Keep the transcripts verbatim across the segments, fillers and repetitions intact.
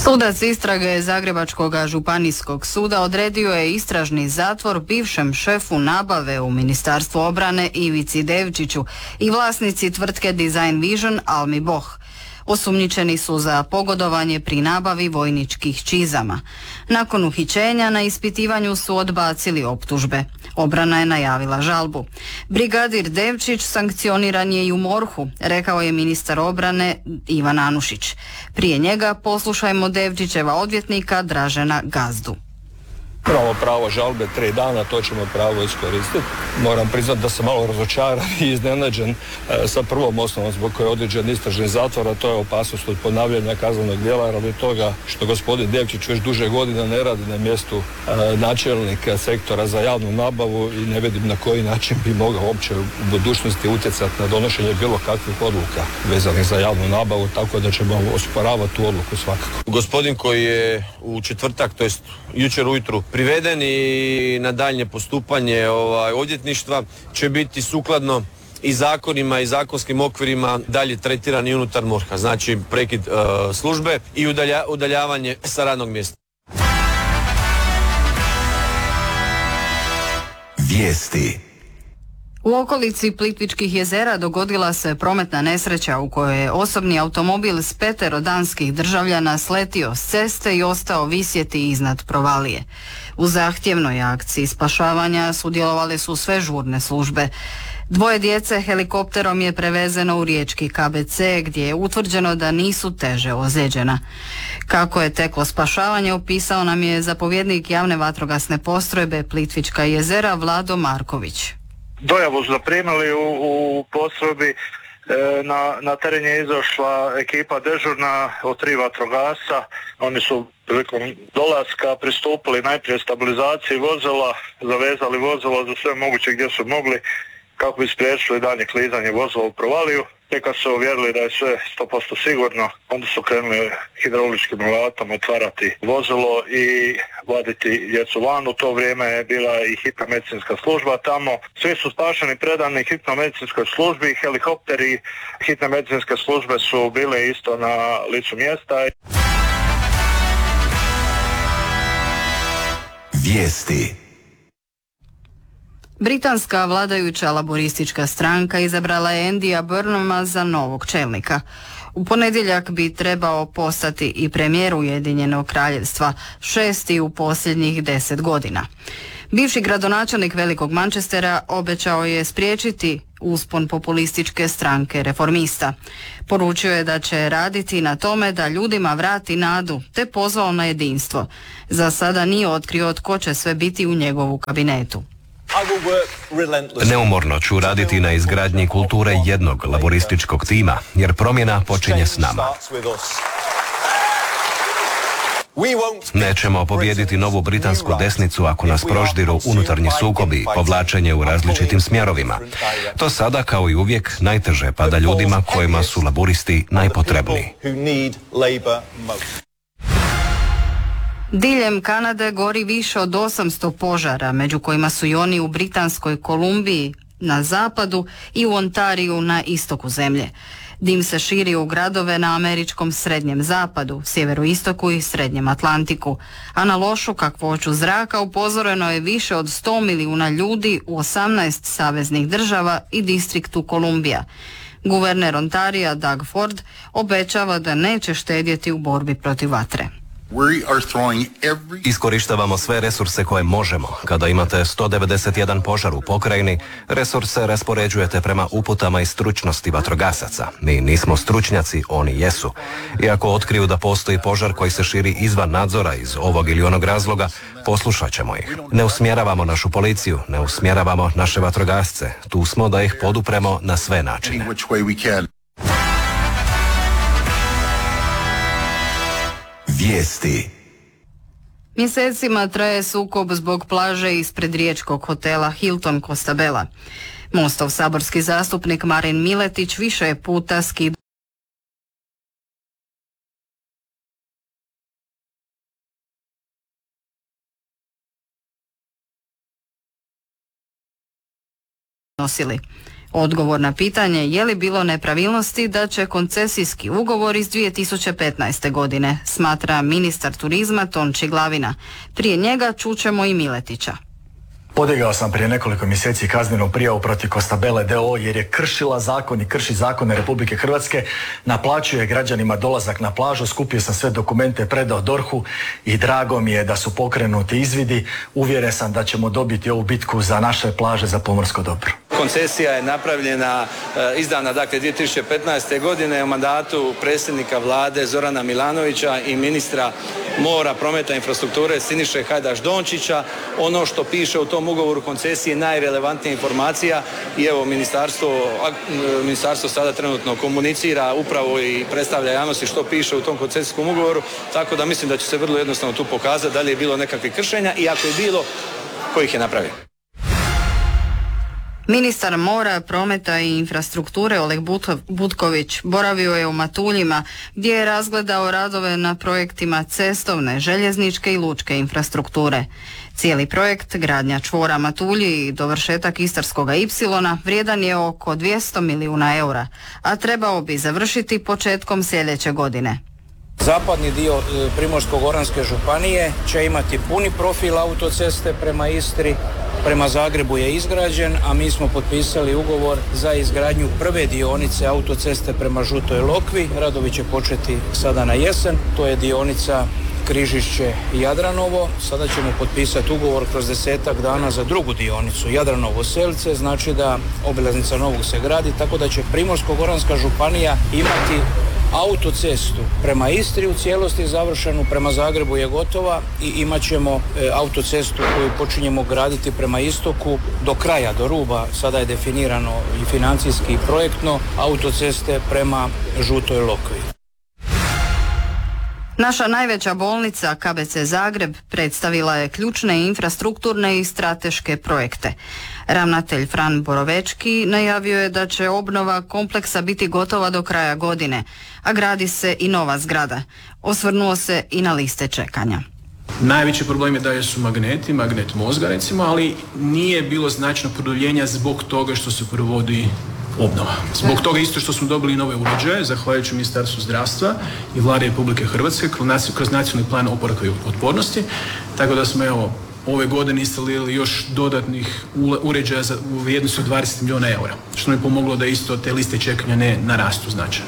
Sudac istrage Zagrebačkog županijskog suda odredio je istražni zatvor bivšem šefu nabave u Ministarstvu obrane Ivici Devčiću i vlasnici tvrtke Design Vision Almi Boh. Osumnjičeni su za pogodovanje pri nabavi vojničkih čizama. Nakon uhićenja na ispitivanju su odbacili optužbe. Obrana je najavila žalbu. Brigadir Devčić sankcioniran je i u MORH-u, rekao je ministar obrane Ivan Anušić. Prije njega poslušajmo Devčićeva odvjetnika Dražena Gazdu. Imamo pravo žalbe tri dana, to ćemo pravo iskoristiti. Moram priznati da sam malo razočaran i iznenađen e, sa prvom osnovom zbog koje je određen istražni zatvor, a to je opasnost od ponavljanja kaznenog djela radi toga što gospodin Devčić već duže godina ne radi na mjestu e, načelnika sektora za javnu nabavu i ne vidim na koji način bi mogao uopće u budućnosti utjecati na donošenje bilo kakvih odluka vezanih za javnu nabavu, tako da ćemo osporavati tu odluku svakako. Gospodin koji je u četvrtak, to jest jučer ujutru priveden i na daljnje postupanje ovaj, odvjetništva će biti sukladno i zakonima i zakonskim okvirima dalje tretiran i unutar MORH-a. Znači prekid uh, službe i udalja, udaljavanje sa radnog mjesta. Vijesti. U okolici Plitvičkih jezera dogodila se prometna nesreća u kojoj je osobni automobil s petero danskih državljana sletio s ceste i ostao visjeti iznad provalije. U zahtjevnoj akciji spašavanja sudjelovale su sve žurne službe. Dvoje djece helikopterom je prevezeno u riječki K B C gdje je utvrđeno da nisu teže ozlijeđena. Kako je teklo spašavanje opisao nam je zapovjednik javne vatrogasne postrojbe Plitvička jezera Vlado Marković. Dojavu su zaprimili u, u postrojbi, e, na, na teren je izašla ekipa dežurna od tri vatrogasca. Oni su prilikom dolaska pristupili najprije stabilizaciji vozila, zavezali vozilo za sve moguće gdje su mogli kako bi spriječili dalje klizanje vozila u provaliju. Te kad su uvjerili da je sve sto posto sigurno, onda su krenuli hidrauličkim alatom otvarati vozilo i vaditi djecu van. U to vrijeme je bila i hitna medicinska služba tamo. Svi su spašeni, predani hitnoj medicinskoj službi, helikopteri hitne medicinske službe su bile isto na licu mjesta. Vijesti. Britanska vladajuća laboristička stranka izabrala je Andya Burnhama za novog čelnika. U ponedjeljak bi trebao postati i premijer Ujedinjenog kraljevstva, šesti u posljednjih deset godina. Bivši gradonačelnik Velikog Manchestera obećao je spriječiti uspon populističke stranke Reformista. Poručio je da će raditi na tome da ljudima vrati nadu, te pozvao na jedinstvo. Za sada nije otkrio tko će sve biti u njegovu kabinetu. Neumorno ću raditi na izgradnji kulture jednog laborističkog tima, jer promjena počinje s nama. Nećemo pobijediti novu britansku desnicu ako nas proždiru unutarnji sukobi i povlačenje u različitim smjerovima. To sada, kao i uvijek, najteže pada ljudima kojima su laboristi najpotrebniji. Diljem Kanade gori više od osamsto požara, među kojima su i oni u Britanskoj Kolumbiji na zapadu i u Ontariju na istoku zemlje. Dim se širi u gradove na američkom srednjem zapadu, sjeveroistoku i srednjem Atlantiku, a na lošu kakvoću zraka upozoreno je više od sto milijuna ljudi u osamnaest saveznih država i distriktu Kolumbija. Guverner Ontarija Doug Ford obećava da neće štedjeti u borbi protiv vatre. Iskorištavamo sve resurse koje možemo. Kada imate sto devedeset jedan požar u pokrajini, resurse raspoređujete prema uputama i stručnosti vatrogasaca. Mi nismo stručnjaci, oni jesu. Iako otkriju da postoji požar koji se širi izvan nadzora iz ovog ili onog razloga, poslušat ćemo ih. Ne usmjeravamo našu policiju, ne usmjeravamo naše vatrogasce. Tu smo da ih podupremo na sve načine. Vijesti. Mjesecima traje sukob zbog plaže ispred riječkog hotela Hilton Costa Bella. Mostov saborski zastupnik Marin Miletić više je puta skidao nosili. Odgovor na pitanje je li bilo nepravilnosti da će koncesijski ugovor iz dvije tisuće petnaeste. godine, smatra ministar turizma Tonči Glavina. Prije njega čućemo i Miletića. Podigao sam prije nekoliko mjeseci kaznenu prijavu protiv Costabelle d o o jer je kršila zakon i krši zakone Republike Hrvatske, naplaćuje građanima dolazak na plažu, skupio sam sve dokumente, predao D O R H-u i drago mi je da su pokrenuti izvidi. Uvjeren sam da ćemo dobiti ovu bitku za naše plaže, za pomorsko dobro. Koncesija je napravljena, izdana dakle dvije tisuće petnaeste. godine u mandatu predsjednika vlade Zorana Milanovića i ministra mora, prometa i infrastrukture Siniše Hajdaš Dončića. Ono što piše u tom ugovoru koncesije je najrelevantnija informacija i evo ministarstvo, ministarstvo sada trenutno komunicira upravo i predstavlja javnosti što piše u tom koncesijskom ugovoru, tako da mislim da će se vrlo jednostavno tu pokazati da li je bilo nekakvih kršenja i ako je bilo, ko ih je napravio. Ministar mora, prometa i infrastrukture Oleg Butković boravio je u Matuljima gdje je razgledao radove na projektima cestovne, željezničke i lučke infrastrukture. Cijeli projekt, gradnja čvora Matulji i dovršetak Istarskoga ipsilona vrijedan je oko dvjesto milijuna eura, a trebao bi završiti početkom sljedeće godine. Zapadni dio Primorsko-goranske županije će imati puni profil autoceste prema Istri, prema Zagrebu je izgrađen, a mi smo potpisali ugovor za izgradnju prve dionice autoceste prema Žutoj Lokvi. Radovi će početi sada na jesen, to je dionica Križišće-Jadranovo. Sada ćemo potpisati ugovor kroz desetak dana za drugu dionicu Jadranovo-Selce, znači da obilaznica Novog se gradi, tako da će Primorsko-goranska županija imati autocestu prema Istri u cijelosti završenu, prema Zagrebu je gotova i imat ćemo e, autocestu koju počinjemo graditi prema istoku do kraja, do ruba, sada je definirano i financijski i projektno, autoceste prema Žutoj Lokvi. Naša najveća bolnica K B C Zagreb predstavila je ključne infrastrukturne i strateške projekte. Ravnatelj Fran Borovečki najavio je da će obnova kompleksa biti gotova do kraja godine, a gradi se i nova zgrada. Osvrnuo se i na liste čekanja. Najveći problem je da su magneti, magnet mozga recimo, ali nije bilo značajnog produljenja zbog toga što se provodi obnova. Zbog toga isto što smo dobili nove uređaje, zahvaljujući Ministarstvu zdravstva i Vlade Republike Hrvatske kroz nacionalni plan oporavka i otpornosti, tako da smo evo ove godine instalirali još dodatnih uređaja za, u vrijednosti od dvadeset milijuna eura, što mi je pomoglo da isto te liste čekanja ne narastu značajno.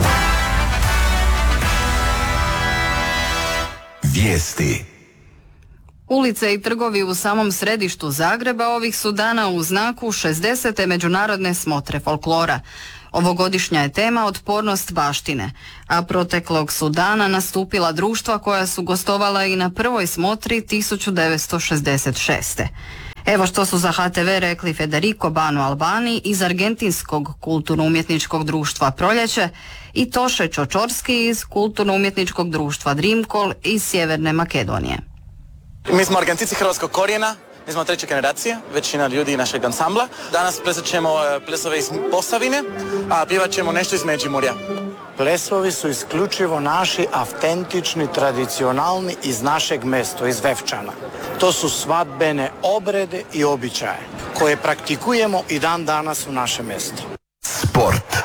Vijesti. Ulice i trgovi u samom središtu Zagreba ovih su dana u znaku šezdesete međunarodne smotre folklora. Ovogodišnja je tema otpornost baštine, a proteklog su dana nastupila društva koja su gostovala i na prvoj smotri tisuću devetsto šezdeset šeste. Evo što su za H T V rekli Federico Bano Albani iz Argentinskog kulturno-umjetničkog društva Proljeće i Toše Čočorski iz kulturno-umjetničkog društva Dreamcall iz Sjeverne Makedonije. Mi smo Argentinci hrvatskog korijena, mi smo treća generacija, većina ljudi našeg ansambla. Danas plesat ćemo plesove iz Posavine, a pjevat ćemo nešto iz Međimurja. Plesovi su isključivo naši, autentični, tradicionalni iz našeg mesta, iz Vevčana. To su svadbene obrede i običaje koje praktikujemo i dan danas u našem mjestu. Sport.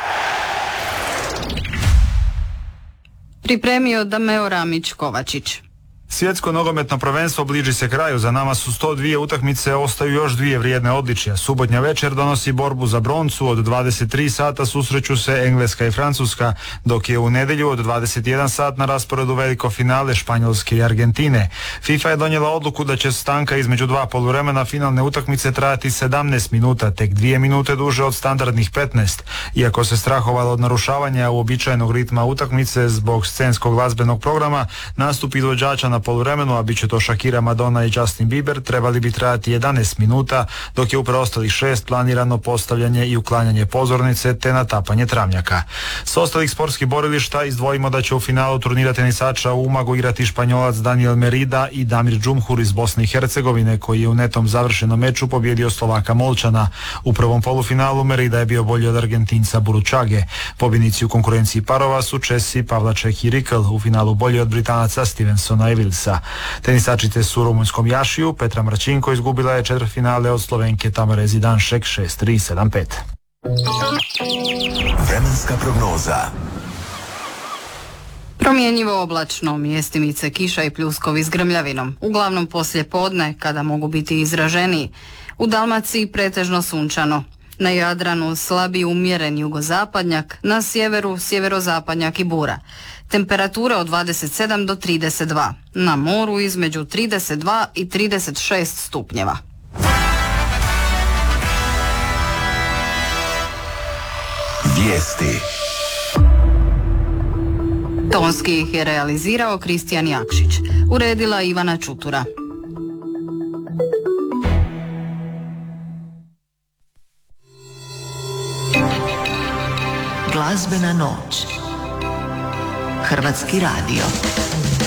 Pripremio Dameo Ramić Kovačić. Svjetsko nogometno prvenstvo bliži se kraju, za nama su sto dvije utakmice, ostaju još dvije vrijedne odličja. Subotnja večer donosi borbu za broncu, od dvadeset tri sata susreću se Engleska i Francuska, dok je u nedjelju od dvadeset jedan sat na rasporedu veliko finale Španjolske i Argentine. FIFA je donijela odluku da će stanka između dva poluvremena finalne utakmice trajati sedamnaest minuta, tek dvije minute duže od standardnih petnaest. Iako se strahovalo od narušavanja uobičajenog ritma utakmice zbog scenskog glazbenog programa, nastup izvođača na poluvremenu, a bit će to Shakira, Madonna i Justin Bieber, trebali bi trajati jedanaest minuta, dok je u preostalih šest planirano postavljanje i uklanjanje pozornice te natapanje travnjaka. S ostalih sportskih borilišta izdvojimo da će u finalu turnira tenisača u Umagu igrati Španjolac Daniel Merida i Damir Džumhur iz Bosne i Hercegovine, koji je u netom završenom meču pobjedio Slovaka Molčana. U prvom polufinalu Merida je bio bolji od Argentinca Buručage. Pobjednici u konkurenciji parova su Česi Pavlaček i Rikl, u finalu bolji od Britanaca Stevensona i Vilsa. Tenisačice su u rumunjskom Jašiju, Petra Marčinko izgubila je četvrtfinale od Slovenke Tamare Zidanšek šest tri sedam pet. Vremenska prognoza. Promjenjivo oblačno, mjestimice kiša i pljuskovi s grmljavinom, uglavnom poslije podne kada mogu biti izraženiji. U Dalmaciji pretežno sunčano. Na Jadranu slabi umjeren jugozapadnjak, na sjeveru sjeverozapadnjak i bura. Temperature od dvadeset sedam do trideset dva, na moru između trideset dva i trideset šest stupnjeva. Vijesti. Tonski ih je realizirao Kristijan Jakšić, uredila Ivana Čutura. Glazbena noć. Hrvatski radio.